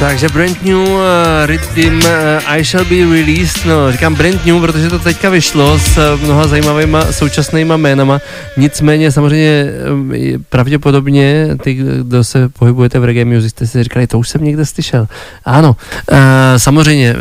Takže brand new rhythm I Shall Be Released, no říkám brand new, protože to teďka vyšlo s mnoha zajímavýma současnýma jménama, nicméně samozřejmě pravděpodobně ty, kdo se pohybujete v reggae music, jste si říkali, to už jsem někde slyšel. Ano, samozřejmě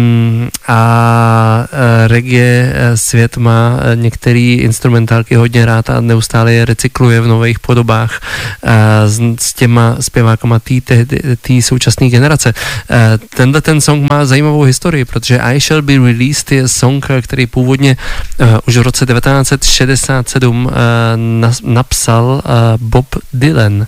reggae svět má některý instrumentálky hodně rád a neustále je recykluje v nových podobách s těma zpěvákama té současné generace. Tenhle ten song má zajímavou historii, protože I Shall Be Released je song, který původně už v roce 1967 napsal Bob Dylan,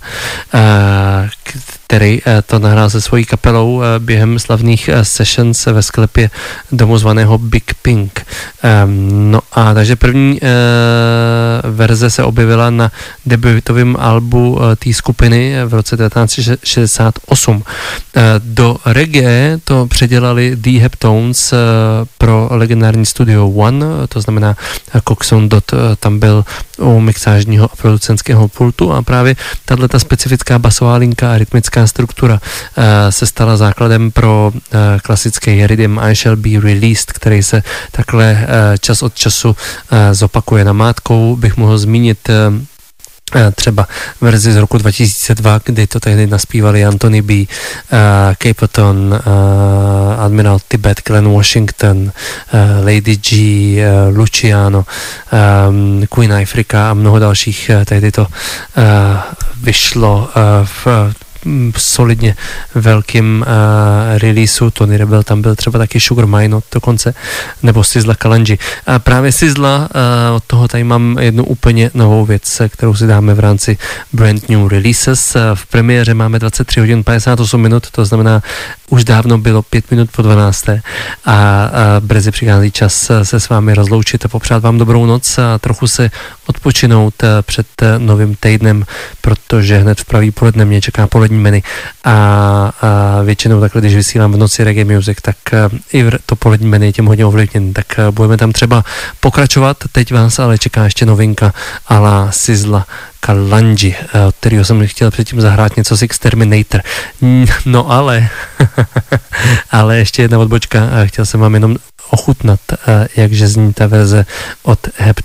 který to nahrál se svojí kapelou během slavných sessions ve sklepě domu zvaného Big Pink. No a takže první verze se objevila na debutovém albu té skupiny v roce 1968. Do reggae to předělali The Heptones pro legendární studio One, to znamená Coxsone Dodd tam byl u mixážního a producentského pultu a právě tato specifická basová linka a rytmická struktura se stala základem pro klasický rhythm I Shall Be Released, který se takhle čas od času zopakuje. Namátkou bych mohl zmínit třeba verzi z roku 2002, kdy to tehdy naspívali Anthony B, Capleton, Admiral Tibet, Glenn Washington, Lady G, Luciano, Queen Ifrika a mnoho dalších. Tehdy to vyšlo v solidně velkým releaseu. Tony Rebel tam byl třeba taky Sugar Mine dokonce, nebo Sizzla Kalonji. A právě Sizzla, od toho tady mám jednu úplně novou věc, kterou si dáme v rámci Brand New Releases. V premiéře máme 23 hodin 58 minut, to znamená, už dávno bylo 5 minut po 12. A brzy přichází čas se s vámi rozloučit a popřát vám dobrou noc a trochu se odpočinout před novým týdnem, protože hned v pravý poledne mě čeká polední menu a většinou takhle, když vysílám v noci reggae music, tak i to polední menu je tím hodně ovlivněn, tak budeme tam třeba pokračovat. Teď vás ale čeká ještě novinka a la Sizzla Kalonji, od kterého jsem chtěl předtím zahrát něco z Exterminator. No ale ještě jedna odbočka, chtěl jsem vám jenom ochutnat, jakže zní ta verze od Heptones.